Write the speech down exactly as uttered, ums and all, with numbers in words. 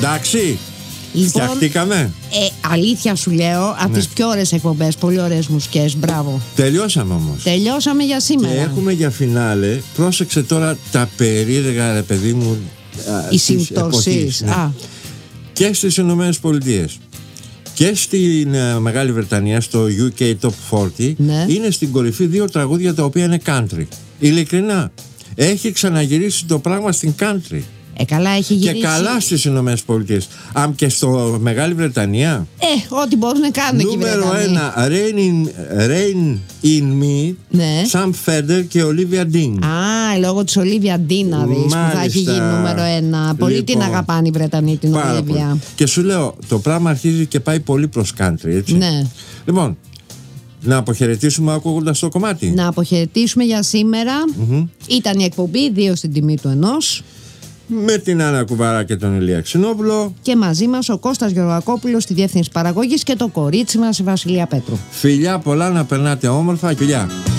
Εντάξει. Λοιπόν, φτιαχτήκαμε. Ε, αλήθεια σου λέω, από Ναι. τις πιο ωραίες εκπομπές, πολύ ωραίες μουσικές, μπράβο. Τελειώσαμε όμως. Τελειώσαμε για σήμερα. Και έχουμε για φινάλε, πρόσεξε τώρα τα περίεργα, ρε παιδί μου, Οι της συμπτώσεις. εποχής, ναι. Α, Και στις Ηνωμένες Πολιτείες και στην ε, Μεγάλη Βρετανία, στο γιου κέι Top σαράντα, Ναι. είναι στην κορυφή δύο τραγούδια τα οποία είναι country. Ειλικρινά, έχει ξαναγυρίσει το πράγμα στην country. ε, καλά έχει γυρίσει. Και καλά στις Ηνωμένες Πολιτείες. Αν και στο Μεγάλη Βρετανία, Ε, ό,τι μπορούν να κάνουν εκεί οι νούμερο Βρετανοί. ένα, Rain in, Rain in Me, Ναι. Sam Fender και Olivia Dean. Α, λόγω της Ολίβια Dean να δεις, που θα έχει Μάλιστα. γίνει νούμερο ένα. Πολύ Λοιπόν, την αγαπάνε οι Βρετανοί την Πάρα Ολίβια. πολύ. Και σου λέω, το πράγμα αρχίζει και πάει πολύ προς country, έτσι. Ναι. Λοιπόν, να αποχαιρετήσουμε ακούγοντας το κομμάτι. Να αποχαιρετήσουμε για σήμερα. Ήταν η εκπομπή δύο στην τιμή του ενός. Με την Άννα Κουβαρά και τον Ηλία Ξινόπουλο. Και μαζί μας ο Κώστας Γεωργακόπουλος στη διεύθυνση παραγωγής και το κορίτσι μας η Βασιλεία Πέτρου. Φιλιά πολλά, να περνάτε όμορφα. Φιλιά.